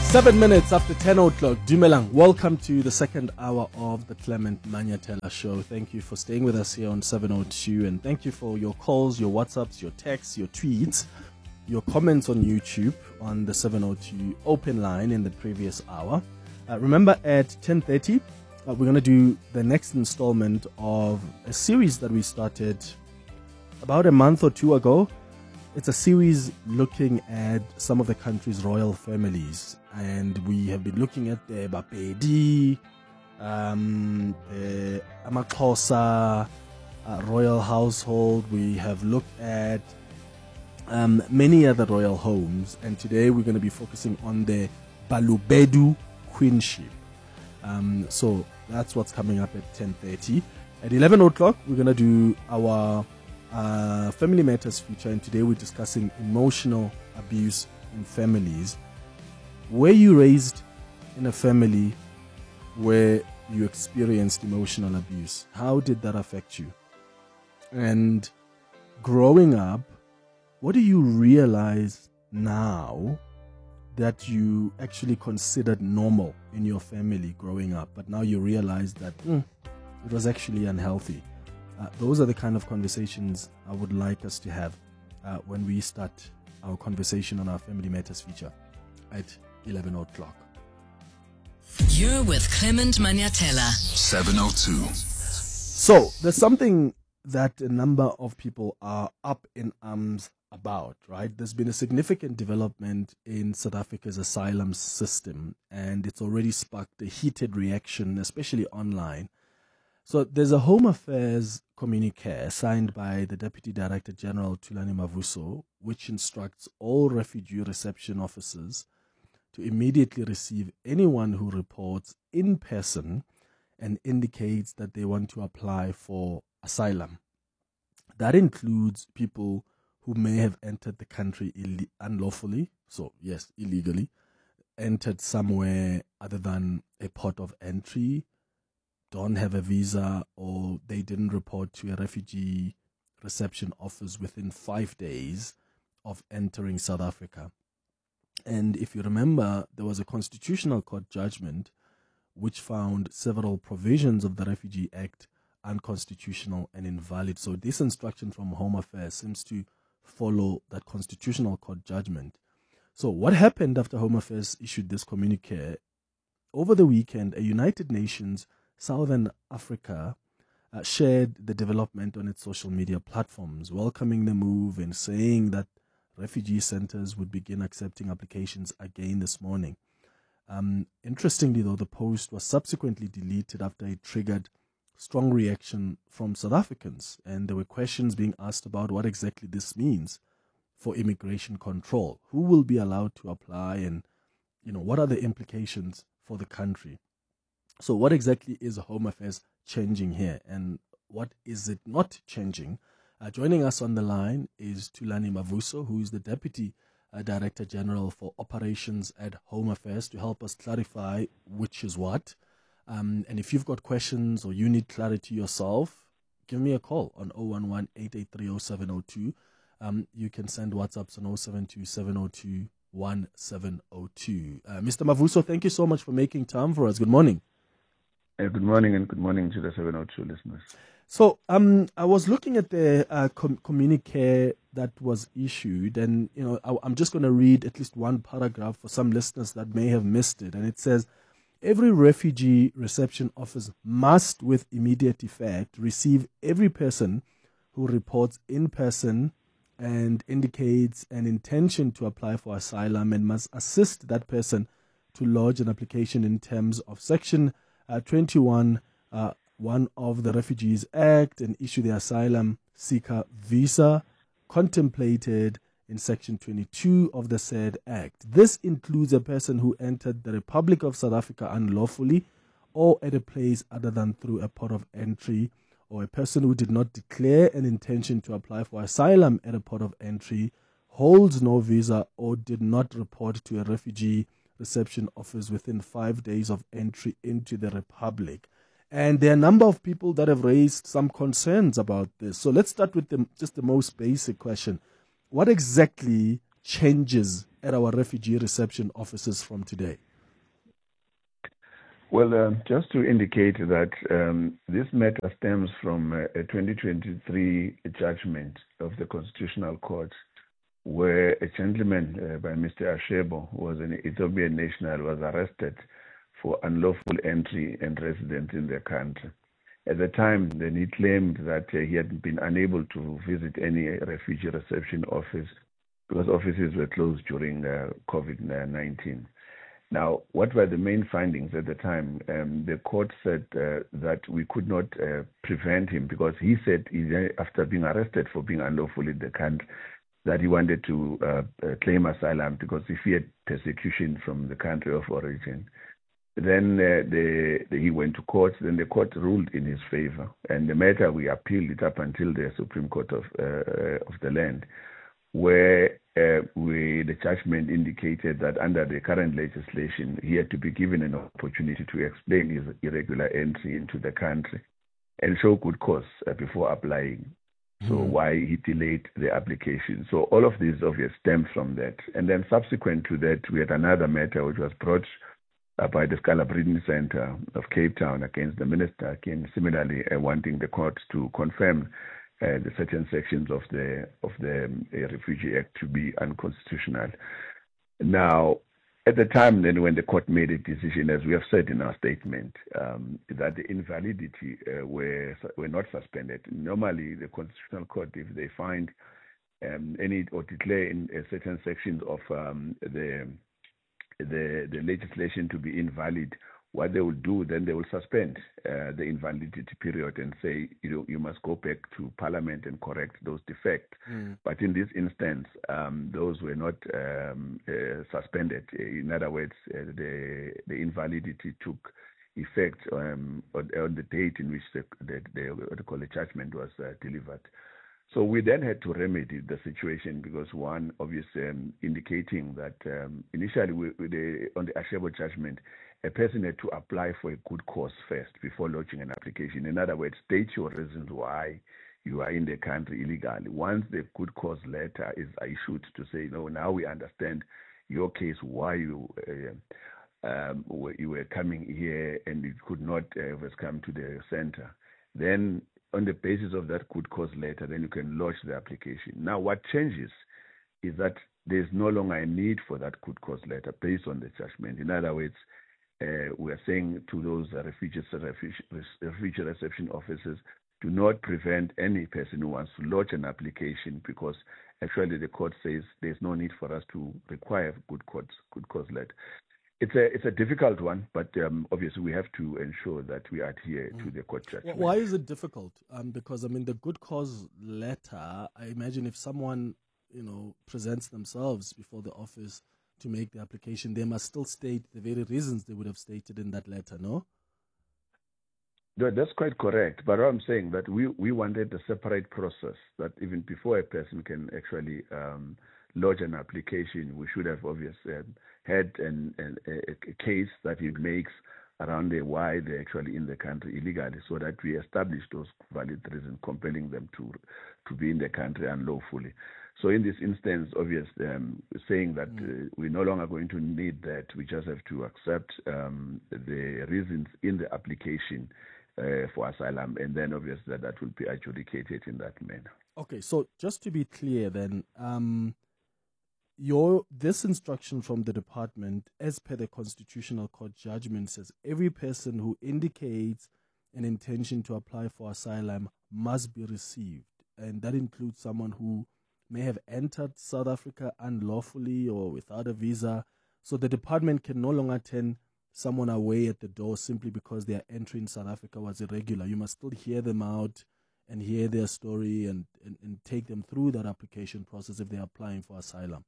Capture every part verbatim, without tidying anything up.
Seven minutes after ten o'clock. Dumelang, welcome to the second hour of the Clement Manyatela Show. Thank you for staying with us here on seven oh two, and thank you for your calls, your WhatsApps, your texts, your tweets, your comments on YouTube on the seven oh two open line in the previous hour. Uh, remember, at ten thirty, uh, we're going to do the next installment of a series that we started about a month or two ago. It's a series looking at some of the country's royal families, and we have been looking at the Bapedi, um, the Amaxhosa uh, royal household. We have looked at um, many other royal homes, and today we're going to be focusing on the Balobedu queenship. Um, so that's what's coming up at ten thirty. At eleven o'clock, we're going to do our Uh, Family Matters feature, and today we're discussing emotional abuse in families. Were you raised in a family where you experienced emotional abuse? How did that affect you? And growing up, what do you realize now that you actually considered normal in your family growing up, but now you realize that mm, it was actually unhealthy? Uh, those are the kind of conversations I would like us to have uh, when we start our conversation on our Family Matters feature at eleven o'clock. You're with Clement Manyatela. seven oh two. So, there's something that a number of people are up in arms about, right? There's been a significant development in South Africa's asylum system, and it's already sparked a heated reaction, especially online. So there's a Home Affairs communique signed by the Deputy Director General Thulani Mavuso, which instructs all refugee reception officers to immediately receive anyone who reports in person and indicates that they want to apply for asylum. That includes people who may have entered the country Ill- unlawfully, so yes, illegally, entered somewhere other than a port of entry, don't have a visa, or they didn't report to a refugee reception office within five days of entering South Africa. And if you remember, there was a Constitutional Court judgment which found several provisions of the Refugee Act unconstitutional and invalid. So this instruction from Home Affairs seems to follow that Constitutional Court judgment. So what happened after Home Affairs issued this communique? Over the weekend, a United Nations Southern Africa uh, shared the development on its social media platforms, welcoming the move and saying that refugee centers would begin accepting applications again this morning. Um, interestingly, though, the post was subsequently deleted after it triggered strong reaction from South Africans, and there were questions being asked about what exactly this means for immigration control. Who will be allowed to apply, and you know, what are the implications for the country? So what exactly is Home Affairs changing here, and what is it not changing? Uh, joining us on the line is Thulani Mavuso, who is the Deputy uh, Director General for Operations at Home Affairs, to help us clarify which is what. Um, and if you've got questions or you need clarity yourself, give me a call on oh one one, eight eight three, oh seven oh two. Um, you can send WhatsApps on oh seven two, seven oh two, one seven oh two. Uh, Mister Mavuso, thank you so much for making time for us. Good morning. Uh, good morning, and good morning to the seven oh two listeners. So, um, I was looking at the uh, com- communique that was issued, and you know, I, I'm just going to read at least one paragraph for some listeners that may have missed it. And it says, every refugee reception office must, with immediate effect, receive every person who reports in person and indicates an intention to apply for asylum, and must assist that person to lodge an application in terms of Section Uh, twenty-one, uh, one of the Refugees Act, and issue the asylum seeker visa contemplated in Section twenty-two of the said Act. This includes a person who entered the Republic of South Africa unlawfully or at a place other than through a port of entry, or a person who did not declare an intention to apply for asylum at a port of entry, holds no visa, or did not report to a refugee reception office within five days of entry into the Republic. And there are a number of people that have raised some concerns about this. So let's start with the, just the most basic question. What exactly changes at our refugee reception offices from today? Well, uh, just to indicate that um, this matter stems from uh, a twenty twenty-three judgment of the Constitutional Court, where a gentleman uh, by Mister Ashebo, who was an Ethiopian national, was arrested for unlawful entry and residence in the country. At the time, then he claimed that uh, he had been unable to visit any refugee reception office because offices were closed during uh, COVID nineteen. Now, what were the main findings at the time? Um, the court said uh, that we could not uh, prevent him because he said, he, after being arrested for being unlawful in the country, that he wanted to uh, uh, claim asylum because he feared persecution from the country of origin. Then uh, the, the, he went to court. Then the court ruled in his favor, and the matter we appealed it up until the Supreme Court of uh, of the land, where uh, we, the judgment indicated that under the current legislation, he had to be given an opportunity to explain his irregular entry into the country and show good cause uh, before applying. So mm. why he delayed the application. So all of this obviously stems from that. And then subsequent to that, we had another matter which was brought uh, by the Scalabrini Center of Cape Town against the minister, again, similarly uh, wanting the court to confirm Uh, the certain sections of the of the um, Refugee Act to be unconstitutional. Now, at the time then when the court made a decision, as we have said in our statement, um, that the invalidity uh, were were not suspended. Normally, the Constitutional Court, if they find um, any or declare in uh, certain sections of um, the the the legislation to be invalid, what they will do, then they will suspend uh, the invalidity period and say, you know, you must go back to Parliament and correct those defects. Mm. But in this instance, um, those were not um, uh, suspended. In other words, uh, the the invalidity took effect um, on, on the date in which the the, the, what they call the judgment was uh, delivered. So we then had to remedy the situation because one, obviously, um, indicating that um, initially we, we the, on the Ashebo judgment, a person had to apply for a good cause first before lodging an application. In other words, state your reasons why you are in the country illegally. Once the good cause letter is issued to say, no, now we understand your case, why you uh, um, you were coming here and you could not uh, come to the center, then on the basis of that good cause letter, then you can lodge the application. Now, what changes is that there's no longer a need for that good cause letter based on the judgment. In other words, uh, we are saying to those uh, refugee, refugee, refugee reception officers, do not prevent any person who wants to lodge an application because actually the court says there's no need for us to require good cause, good cause letter. It's a it's a difficult one, but um, obviously we have to ensure that we adhere mm. to the court judgment. Why is it difficult? Um, because I mean, the good cause letter. I imagine if someone you know presents themselves before the office to make the application, they must still state the very reasons they would have stated in that letter. No. No, that's quite correct. But I'm saying that we we wanted a separate process that even before a person can actually um, lodge an application, we should have obviously uh, had an, an, a, a case that he makes around the why they're actually in the country illegally, so that we establish those valid reasons compelling them to to be in the country unlawfully. So in this instance, obviously, um, saying that mm. uh, we're no longer going to need that, we just have to accept um, the reasons in the application uh, for asylum, and then obviously that, that will be adjudicated in that manner. Okay, so just to be clear then, um, Your this instruction from the department, as per the Constitutional Court judgment, says every person who indicates an intention to apply for asylum must be received, and that includes someone who may have entered South Africa unlawfully or without a visa. So the department can no longer turn someone away at the door simply because their entry in South Africa was irregular. You must still hear them out and hear their story and, and, and take them through that application process if they're applying for asylum.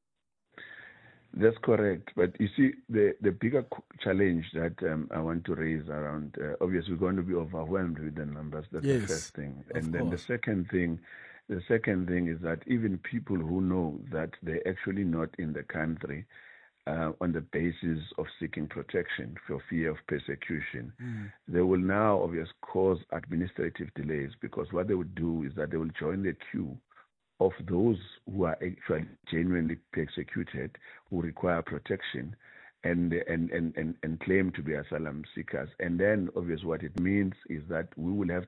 That's correct. But you see, the, the bigger challenge that um, I want to raise around, uh, obviously, we're going to be overwhelmed with the numbers. That's yes, the first thing. And then course. the second thing, the second thing is that even people who know that they're actually not in the country uh, on the basis of seeking protection for fear of persecution, mm. they will now obviously cause administrative delays because what they would do is that they will join the queue of those who are actually genuinely persecuted, who require protection, and and, and, and, and claim to be asylum seekers. And then, obviously, what it means is that we will have